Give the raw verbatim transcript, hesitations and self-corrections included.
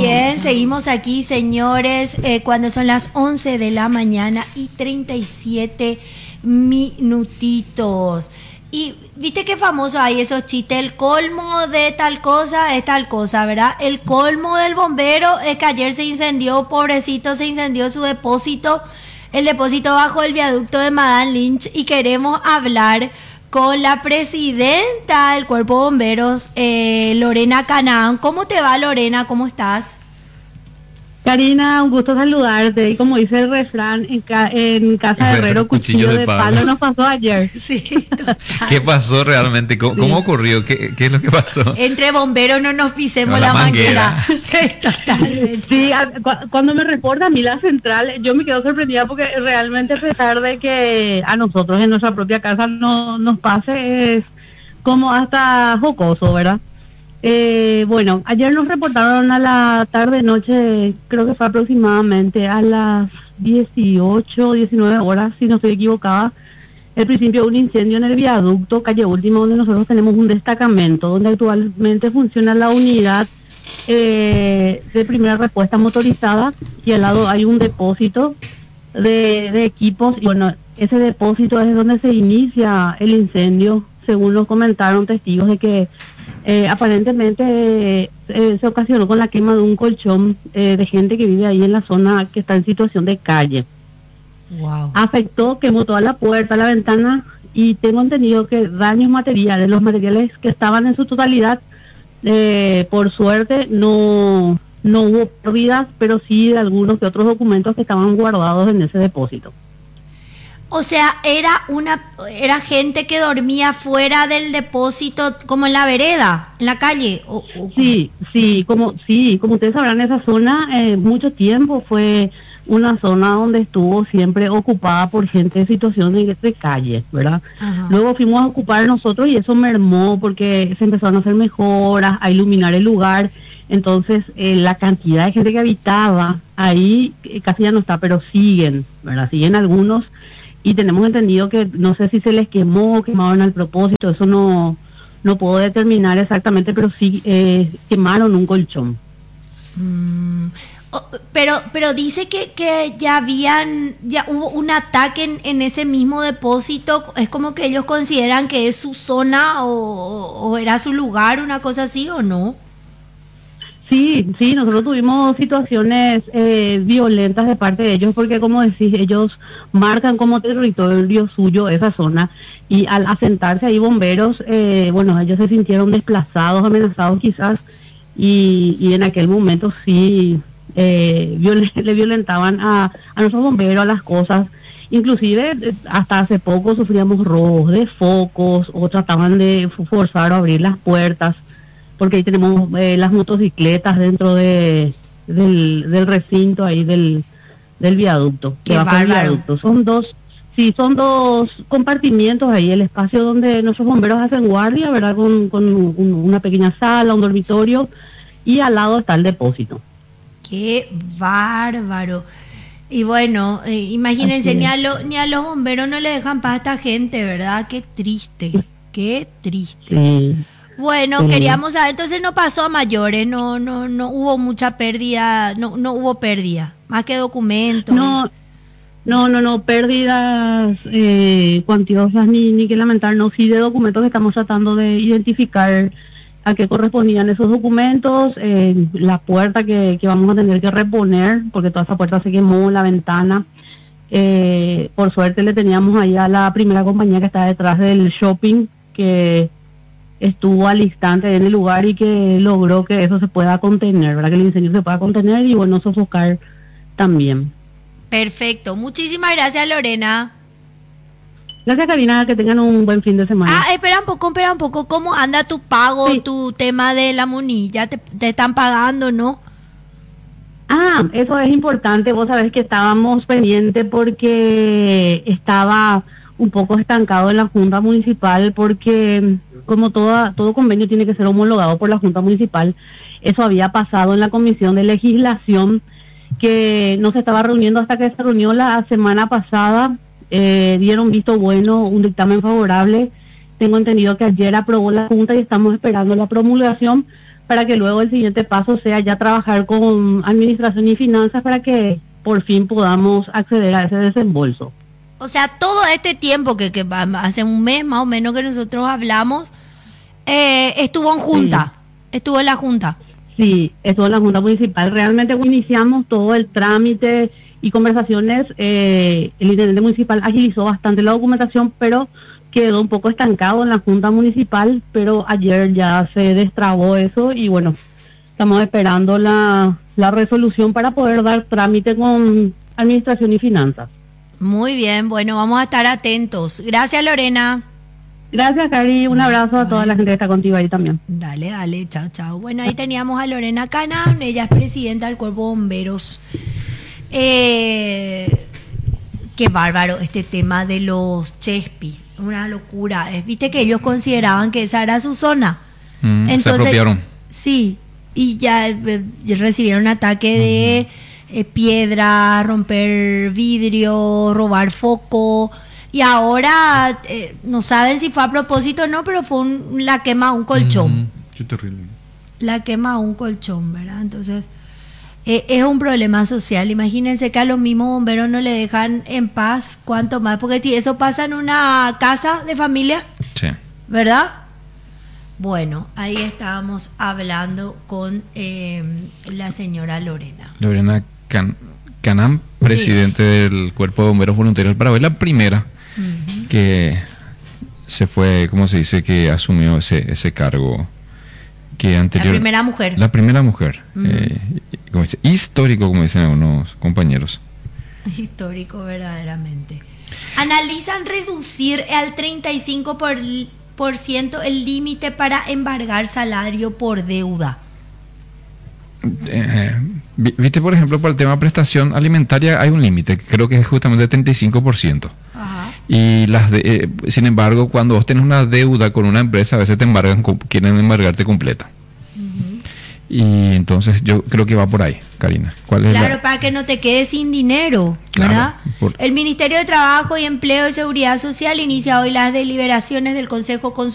bien, seguimos aquí, señores, eh, cuando son las once de la mañana y treinta y siete minutitos. Y viste qué famoso hay esos chistes, el colmo de tal cosa es tal cosa, ¿verdad? El colmo del bombero es que ayer se incendió, pobrecito, se incendió su depósito, el depósito bajo el viaducto de Madame Lynch, y queremos hablar con la presidenta del Cuerpo de Bomberos, eh, Lorena Canaán. ¿Cómo te va, Lorena? ¿Cómo estás? Karina, un gusto saludarte. Y como dice el refrán, en, ca en casa de herrero, cuchillo, cuchillo de palo. palo nos pasó ayer. Sí, total. ¿Qué pasó realmente? ¿Cómo, sí. ¿Cómo ocurrió? ¿Qué, ¿Qué es lo que pasó? Entre bomberos no nos pisemos no, la, la manguera. manguera. Totalmente. Sí, a, cu cuando me reporta a mí la central, yo me quedo sorprendida porque realmente, a pesar de que a nosotros en nuestra propia casa no nos pase, es como hasta jocoso, ¿verdad? Eh, bueno, ayer nos reportaron a la tarde-noche, creo que fue aproximadamente a las dieciocho, diecinueve horas, si no estoy equivocada, el principio de un incendio en el viaducto, calle Última, donde nosotros tenemos un destacamento, donde actualmente funciona la unidad eh, de primera respuesta motorizada, y al lado hay un depósito de, de equipos, y bueno, ese depósito es donde se inicia el incendio, según nos comentaron testigos de que Eh, aparentemente eh, eh, se ocasionó con la quema de un colchón eh, de gente que vive ahí en la zona que está en situación de calle. Wow. Afectó, quemó toda la puerta, la ventana, y tengo entendido que daños materiales, los materiales que estaban en su totalidad, eh, por suerte no, no hubo pérdidas, pero sí de algunos que otros documentos que estaban guardados en ese depósito. O sea, era una era gente que dormía fuera del depósito, como en la vereda, en la calle. O, o... Sí, sí, como sí, como ustedes sabrán, esa zona eh, mucho tiempo fue una zona donde estuvo siempre ocupada por gente en situación de, de calle, ¿verdad? Ajá. Luego fuimos a ocupar nosotros y eso mermó porque se empezaron a hacer mejoras, a iluminar el lugar. Entonces, eh, la cantidad de gente que habitaba ahí eh, casi ya no está, pero siguen, ¿verdad? Siguen algunos. Y tenemos entendido que no sé si se les quemó, quemaron al propósito, eso no no puedo determinar exactamente, pero sí eh, quemaron un colchón. Mm, oh, pero pero dice que, que ya habían, ya hubo un ataque en, en ese mismo depósito, es como que ellos consideran que es su zona o, o era su lugar, una cosa así, ¿o no? Sí, sí, nosotros tuvimos situaciones eh, violentas de parte de ellos porque, como decís, ellos marcan como territorio suyo esa zona, y al asentarse ahí bomberos, eh, bueno, ellos se sintieron desplazados, amenazados quizás, y, y en aquel momento sí eh, viol le violentaban a, a nuestros bomberos, a las cosas. Inclusive hasta hace poco sufríamos robos de focos o trataban de forzar o abrir las puertas, porque ahí tenemos eh, las motocicletas dentro de del, del recinto ahí del, del viaducto. Qué bárbaro. Viaducto. Son dos, sí, son dos compartimientos ahí, el espacio donde nuestros bomberos hacen guardia, ¿verdad? Con, con un, una pequeña sala, un dormitorio, y al lado está el depósito. Qué bárbaro. Y bueno, eh, imagínense, ni a, lo, ni a los bomberos no le dejan paz a esta gente, ¿verdad? Qué triste, qué triste. Sí. Bueno, sí. Queríamos saber, entonces no pasó a mayores, no no no hubo mucha pérdida, no no hubo pérdida, más que documentos. No, no, no, no, pérdidas eh, cuantiosas ni, ni que lamentar, no, sí de documentos que estamos tratando de identificar a qué correspondían esos documentos, eh, la puerta que, que vamos a tener que reponer, porque toda esa puerta se quemó, la ventana. Eh, por suerte le teníamos ahí a la primera compañía que está detrás del shopping, que estuvo al instante en el lugar y que logró que eso se pueda contener, ¿verdad? Que el incendio se pueda contener y bueno, sofocar también. Perfecto, muchísimas gracias, Lorena. Gracias, Karina, que tengan un buen fin de semana. Ah, espera un poco, espera un poco, ¿cómo anda tu pago, sí. tu tema de la munilla? ¿Te, te están pagando, no? Ah, eso es importante, vos sabés que estábamos pendientes porque estaba un poco estancado en la Junta Municipal, porque como toda, todo convenio tiene que ser homologado por la Junta Municipal, eso había pasado en la Comisión de Legislación, que no se estaba reuniendo hasta que se reunió la semana pasada, eh, dieron visto bueno, un dictamen favorable. Tengo entendido que ayer aprobó la Junta y estamos esperando la promulgación para que luego el siguiente paso sea ya trabajar con administración y finanzas para que por fin podamos acceder a ese desembolso. O sea, todo este tiempo que, que va- hace un mes más o menos que nosotros hablamos, eh, estuvo en junta, estuvo en la junta. Sí, eso es la Junta Municipal. Realmente cuando iniciamos todo el trámite y conversaciones, eh, el intendente municipal agilizó bastante la documentación, pero quedó un poco estancado en la Junta Municipal, pero ayer ya se destrabó eso y bueno, estamos esperando la, la resolución para poder dar trámite con Administración y Finanzas. Muy bien, bueno, vamos a estar atentos. Gracias, Lorena. Gracias, Cari. Un abrazo a toda la gente que está contigo ahí también. Dale, dale, chao, chao. Bueno, ahí teníamos a Lorena Canán, ella es presidenta del Cuerpo de Bomberos. Eh, qué bárbaro este tema de los Chespi, una locura. Eh, Viste que ellos consideraban que esa era su zona. Mm, se apropiaron. Sí, y ya eh, recibieron ataque de eh, piedra, romper vidrio, robar foco. Y ahora eh, no saben si fue a propósito o no, pero fue un- la quema de un colchón. Mm, qué terrible. La quema de un colchón, ¿verdad? Entonces, eh, es un problema social. Imagínense que a los mismos bomberos no le dejan en paz, cuánto más. Porque si eso pasa en una casa de familia, Sí. ¿verdad? Bueno, ahí estábamos hablando con eh, la señora Lorena. Lorena Can Canán, presidente del Cuerpo de Bomberos Voluntarios del Paraguay, la primera Ujú. que se fue, ¿cómo se dice? Que asumió ese, ese cargo que La anterior. primera mujer. La primera mujer. Ujú. eh, como dice, histórico, como dicen algunos compañeros. Histórico, verdaderamente. Analizan reducir al treinta y cinco por, por ciento el límite para embargar salario por deuda. Eh, vi- Viste, por ejemplo, para el tema de prestación alimentaria hay un límite, que creo que es justamente de treinta y cinco por ciento. Ajá. Y las de- eh, sin embargo, cuando vos tenés una deuda con una empresa, a veces te embargan, co- quieren embargarte completa. Y entonces yo creo que va por ahí, Karina. ¿Cuál es Claro, la- para que no te quedes sin dinero, Claro, ¿verdad? por- El Ministerio de Trabajo y Empleo y Seguridad Social inicia hoy las deliberaciones del Consejo Consultivo